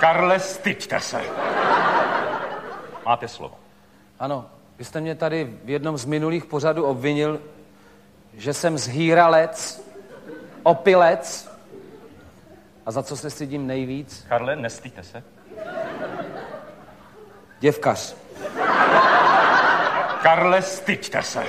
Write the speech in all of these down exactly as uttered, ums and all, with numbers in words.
Karle, styďte se. Máte slovo. Ano, vy jste mě tady v jednom z minulých pořadů obvinil, že jsem zhýralec, opilec. A za co se stydím nejvíc? Karle, nestyďte se. Děvkař. Karle, styďte se.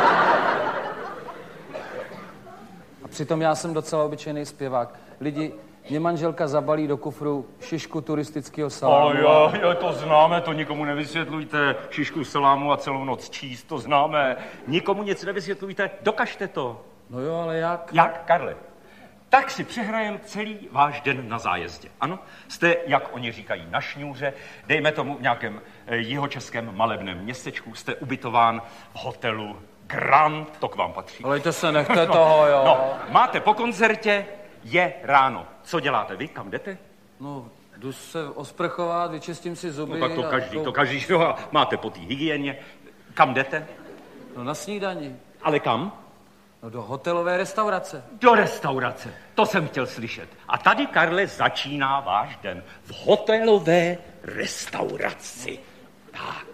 A přitom já jsem docela obyčejný zpěvák. Lidi, mě manželka zabalí do kufru šišku turistického salámu. Ale jo, jo, to známe, to nikomu nevysvětlujte. Šišku salámu a celou noc číst, to známe. Nikomu nic nevysvětlujte, dokažte to. No jo, ale jak? Jak, Karle? Tak si přehrajem celý váš den na zájezdě. Ano, jste, jak oni říkají, na šňůře, dejme tomu v nějakém eh, jihočeském malebném městečku, jste ubytován v hotelu Grand, to k vám patří. Ale to se nechte toho, jo. No, máte po koncertě, je ráno. Co děláte vy? Kam jdete? No, jdu se osprchovat, vyčistím si zuby. No tak to a každý, to... to každý, že jo, máte po té hygieně. Kam jdete? No na snídani. Ale kam? No do hotelové restaurace. Do restaurace, to jsem chtěl slyšet. A tady, Karle, začíná váš den v hotelové restauraci. Tak.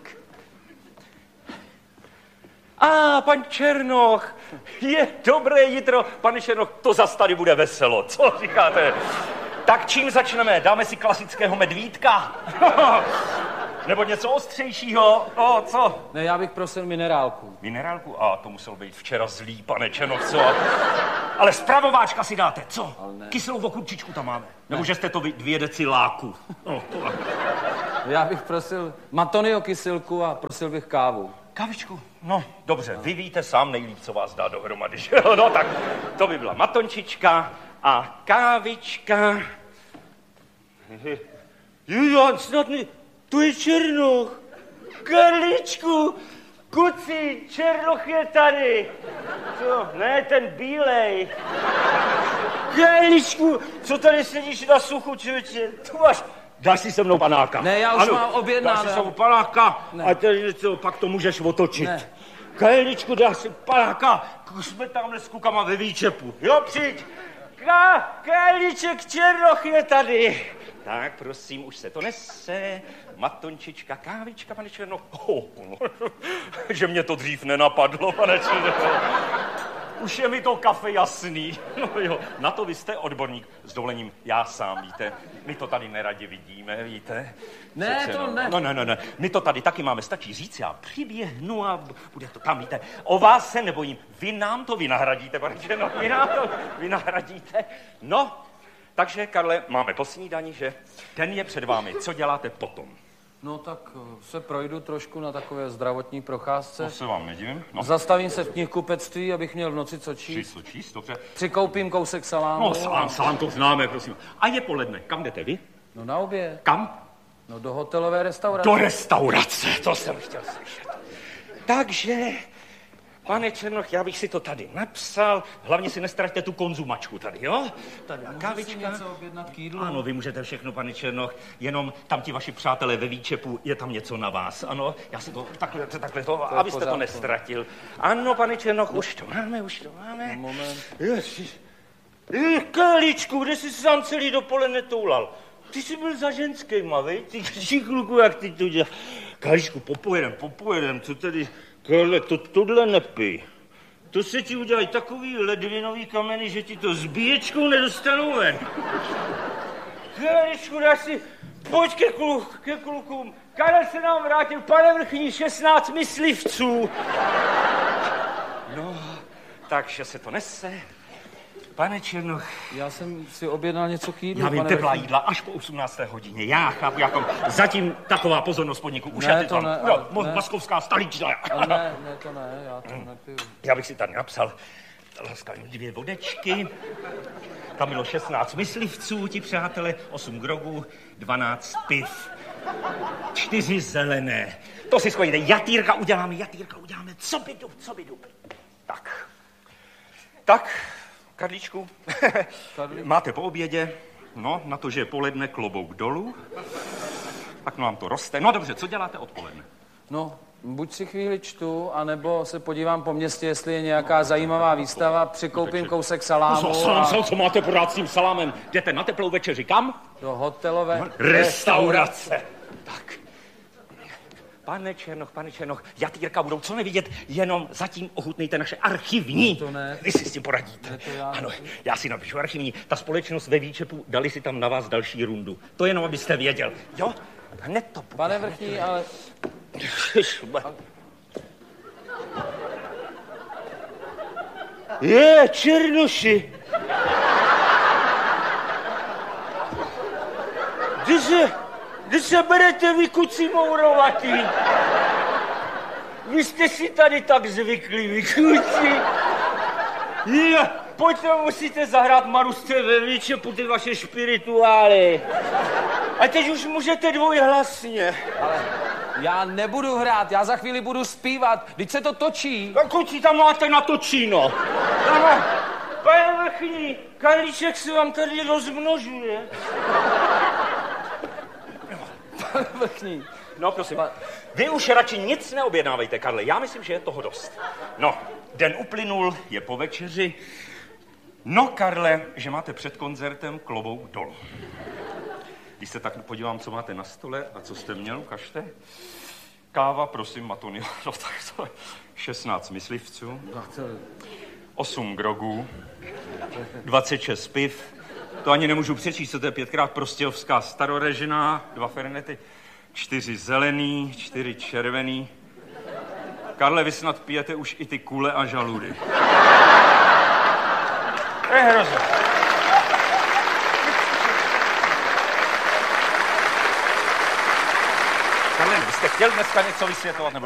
A, pan Černoch, je dobré jitro. Pane Černoch, to zas tady bude veselo, co říkáte? Tak čím začneme? Dáme si klasického medvídka? Nebo něco ostřejšího? O, co? Ne, já bych prosil minerálku. Minerálku? A to muselo být včera zlý, pane Černoch, co? Ale spravováčka si dáte, co? Kyselou okurčičku tam máme. Nebo že jste to vy, dvě deci láku. No, to... Já bych prosil Matonio kysilku a prosil bych kávu. Kávičku? No, dobře, no. Vy víte sám nejlíp, co vás dá dohromady, že jo? No tak, to by byla matončička a kávička. Jo, snad ne... To je Černoch. Karličku, kuci, Černoch je tady. Co? Ne, ten bílej. Karličku, co tady sedíš na suchu, člověče? Tu máš... Dáš si se mnou panáka. Ne, já už ano, mám objednáno. Dáš si se mnou panáka ne. A tady něco, pak to můžeš otočit. Ne. Karličku, dáš si panáka, jsme tamhle s kukama ve výčepu. Jo, přijď. Ka, Karliček, Černoch je tady. Tak, prosím, už se to nese. Matončička, kávička, pane Černoch. Oh, no. Že mě to dřív nenapadlo, pane Černoch. Už je mi to kafe jasný. No jo, na to vy jste odborník. S dovolením, já sám, víte. My to tady neradi vidíme, víte. Ne, Přece, to no, ne. No, ne, ne, ne. My to tady taky máme, stačí říct, já přiběhnu a bude to tam, víte. O vás se nebojím. Vy nám to vynahradíte, pane Černoch. Vy nám to vynahradíte. No, takže, Karle, máme po snídani, že? Den je před vámi. Co děláte potom? No tak se projdu trošku na takové zdravotní procházce. To se vám nedivím. No. Zastavím se v knihkupectví, abych měl v noci co číst. Číst, co číst, dobře. Přikoupím kousek salámu. No, salám, salám, to známe, prosím. A je poledne. Kam jdete vy? No na oběd. Kam? No do hotelové restaurace. Do restaurace, to jsem chtěl slyšet. Takže, pane Černoch, já bych si to tady napsal. Hlavně si nestraťte tu konzumačku tady, jo? Tady kávička. Můžu si něco objednat k jídlu? Ano, vy můžete všechno, pane Černoch, jenom tam ti vaši přátelé ve výčepu, je tam něco na vás, ano? Já si to takhle, takhle to, to abyste to nestratil. Ano, pane Černoch, už to máme, už to máme. No, moment. Ježiš. Karličku, kde jsi sám celý dopoledne toulal? Ty jsi byl za ženskýma, vej? Ty šikluku, jak ty to děláš. Karličku, popojedem, popojedem, co tady... Karle, to tohle nepij. To se ti udělají takový ledvinový kameny, že ti to s bíječkou nedostanou ven. Karličku, dáš si... Pojď ke, kluk, ke klukům. Karel se nám vrátil, pane vrchní, šestnáct myslivců. No, takže se to nese. Pane Černoch. Já jsem si objednal něco k jídlu. Já vím, teplá jídla až po osmnácté hodině. Já chápu, jako zatím taková pozornost podniku. Už je to ne, no, ne. Moskovská stolična. Ne, ne, to ne, já to nepiju. Já bych si tady napsal laskavě dvě vodečky. Tam bylo šestnáct myslivců, ti přátelé, osm grogů, dvanáct piv, čtyři zelené. To si schoďte, jatýrka uděláme, jatýrka uděláme, co by dub, co by dub. Tak, tak, Karlíčku, máte po obědě, no, na to, že je poledne, klobouk dolů, tak nám to roste. No dobře, co děláte odpoledne? No, Buď si chvíli čtu, anebo se podívám po městě, jestli je nějaká zajímavá výstava, přikoupím kousek salámu Salám, a... co máte podat s tím salámem? Jdete na teplou večeři, kam? Do hotelové... Restaurace. Tak. Pane Černoch, pane Černoch, Jatýrka budou co nevidět, jenom zatím ochutnejte naše archivní. To ne. Vy si s tím poradíte. Ne, to já ano, já si napíšu archivní. Ta společnost ve Výčepu, dali si tam na vás další rundu. To jenom, abyste věděl. Jo? Hned to bude. Pane Vrchní, ale... Je, Černoši. Kdy se, kdy se berete vy, kuci mourovatý? Vy jste si tady tak zvykli, vy kuci. Je, pojďte, musíte zahrát Marusce ve Výčepu, ty vaše špirituály. A teď už můžete dvojhlasně. Ale já nebudu hrát, já za chvíli budu zpívat, vždyť se to točí. A kuci tam máte natočíno. Pane Vrchní, Karlíček se vám tady rozmnožuje. Pane Vrchní. No, prosím. Vy už radši nic neobjednávejte, Karle. Já myslím, že je toho dost. No, den uplynul, je po večeři. No, Karle, že máte před koncertem klobouk dolů. Když se tak podívám, co máte na stole a co jste měl, ukažte. Káva, prosím, Matony. No, tak to je šestnáct myslivců, osm grogů, dvacet šest piv. To ani nemůžu přečíst, co to je pětkrát prostějovská starorežiná, dva fernety, čtyři zelený, čtyři červený. Karle, vy snad pijete už i ty kule a žaludy. To je hrozné. Karle, vy jste chtěl dneska něco vysvětlovat, nebo